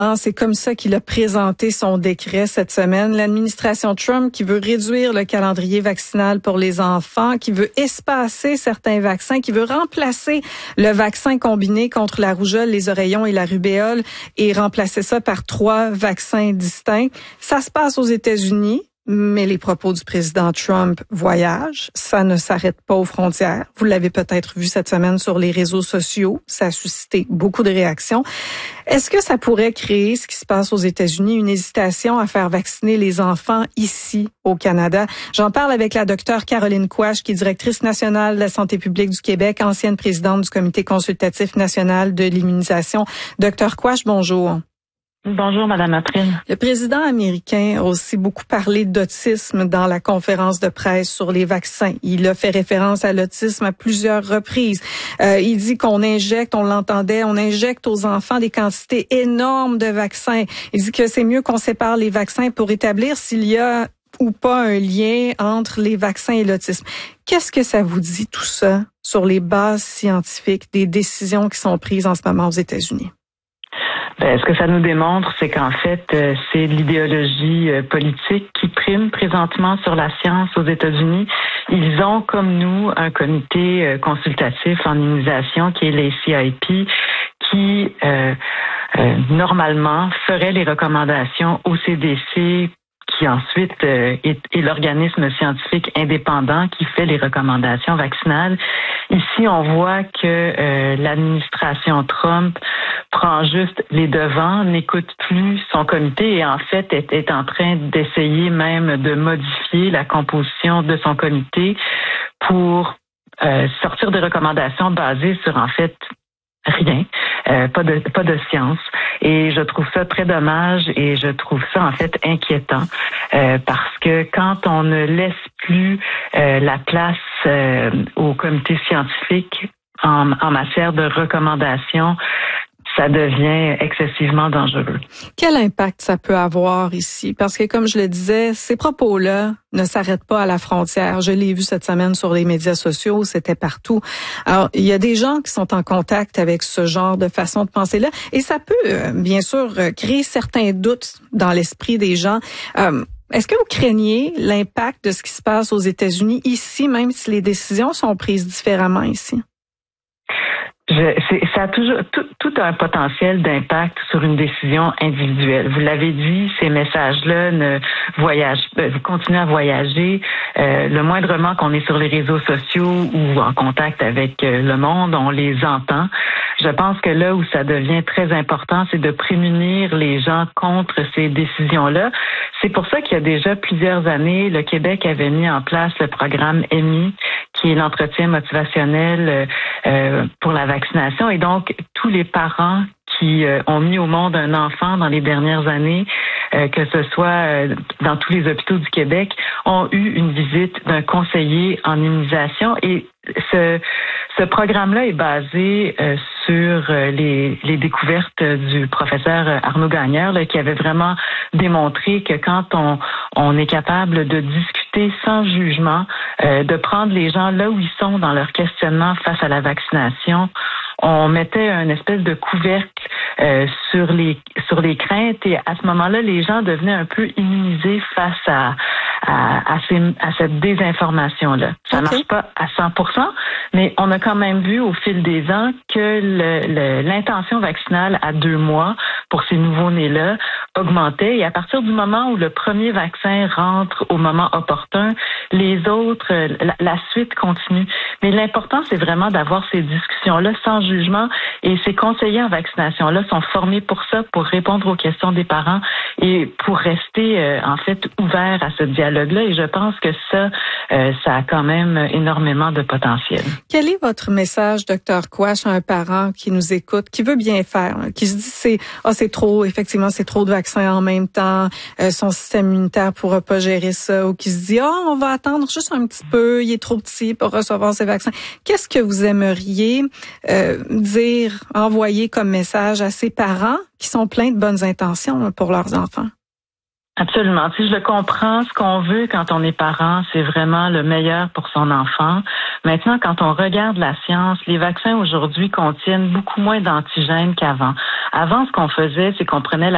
C'est comme ça qu'il a présenté son décret cette semaine. L'administration Trump qui veut réduire le calendrier vaccinal pour les enfants, qui veut espacer certains vaccins, qui veut remplacer le vaccin combiné contre la rougeole, les oreillons et la rubéole et remplacer ça par 3 vaccins distincts. Ça se passe aux États-Unis. Mais les propos du président Trump voyagent. Ça ne s'arrête pas aux frontières. Vous l'avez peut-être vu cette semaine sur les réseaux sociaux. Ça a suscité beaucoup de réactions. Est-ce que ça pourrait créer, ce qui se passe aux États-Unis, une hésitation à faire vacciner les enfants ici, au Canada? J'en parle avec la docteure Caroline Quach, qui est directrice nationale de la santé publique du Québec, ancienne présidente du Comité consultatif national de l'immunisation. Docteur Quach, bonjour. Bonjour, Madame April. Le président américain a aussi beaucoup parlé d'autisme dans la conférence de presse sur les vaccins. Il a fait référence à l'autisme à plusieurs reprises. Il dit qu'on injecte, on l'entendait, on injecte aux enfants des quantités énormes de vaccins. Il dit que c'est mieux qu'on sépare les vaccins pour établir s'il y a ou pas un lien entre les vaccins et l'autisme. Qu'est-ce que ça vous dit tout ça sur les bases scientifiques des décisions qui sont prises en ce moment aux États-Unis? Ce que ça nous démontre, c'est qu'en fait, c'est l'idéologie politique qui prime présentement sur la science aux États-Unis. Ils ont, comme nous, un comité consultatif en immunisation qui est l'ACIP, qui normalement ferait les recommandations au CDC, qui ensuite est l'organisme scientifique indépendant qui fait les recommandations vaccinales. Ici, on voit que l'administration Trump prend juste les devants, n'écoute plus son comité et en fait est en train d'essayer même de modifier la composition de son comité pour sortir des recommandations basées sur en fait rien, pas de science. Et je trouve ça très dommage et je trouve ça en fait inquiétant parce que quand on ne laisse plus la place au comité scientifique en matière de recommandations, ça devient excessivement dangereux. Quel impact ça peut avoir ici? Parce que, comme je le disais, ces propos-là ne s'arrêtent pas à la frontière. Je l'ai vu cette semaine sur les médias sociaux, c'était partout. Alors, il y a des gens qui sont en contact avec ce genre de façon de penser-là, et ça peut, bien sûr, créer certains doutes dans l'esprit des gens. Est-ce que vous craignez l'impact de ce qui se passe aux États-Unis ici, même si les décisions sont prises différemment ici? Ça a toujours tout un potentiel d'impact sur une décision individuelle. Vous l'avez dit, ces messages-là continuent à voyager. Le moindrement qu'on est sur les réseaux sociaux ou en contact avec le monde, on les entend. Je pense que là où ça devient très important, c'est de prémunir les gens contre ces décisions-là. C'est pour ça qu'il y a déjà plusieurs années, le Québec avait mis en place le programme EMI, qui est l'entretien motivationnel pour la vaccination. Et donc, tous les parents qui ont mis au monde un enfant dans les dernières années, que ce soit dans tous les hôpitaux du Québec, ont eu une visite d'un conseiller en immunisation. Et ce programme-là est basé sur les découvertes du professeur Arnaud Gagnère, là, qui avait vraiment démontré que quand on est capable de discuter sans jugement, de prendre les gens là où ils sont dans leur questionnement face à la vaccination, on mettait une espèce de couvercle sur les craintes et à ce moment-là, les gens devenaient un peu immunisés face à cette désinformation-là. Ça marche pas à 100%, mais on a quand même vu au fil des ans que l'intention vaccinale à 2 mois pour ces nouveaux-nés-là augmentait et à partir du moment où le premier vaccin rentre au moment opportun, les autres, la suite continue. Mais l'important, c'est vraiment d'avoir ces discussions-là sans jugement et ces conseillers en vaccination-là sont formés pour ça, pour répondre aux questions des parents et pour rester en fait ouverts à ce dialogue-là. Et je pense que ça a quand même énormément de potentiel. Quel est votre message, Dr. Quach, à un parent qui nous écoute, qui veut bien faire, qui se dit c'est trop, effectivement, c'est trop de vaccins en même temps, son système immunitaire pourra pas gérer ça, ou qui se dit on va attendre juste un petit peu, il est trop petit pour recevoir ces vaccins. Qu'est-ce que vous aimeriez envoyer comme message à ces parents qui sont pleins de bonnes intentions là, pour leurs enfants? Absolument. Si je le comprends, ce qu'on veut quand on est parent, c'est vraiment le meilleur pour son enfant. Maintenant, quand on regarde la science, les vaccins aujourd'hui contiennent beaucoup moins d'antigènes qu'avant. Avant, ce qu'on faisait, c'est qu'on prenait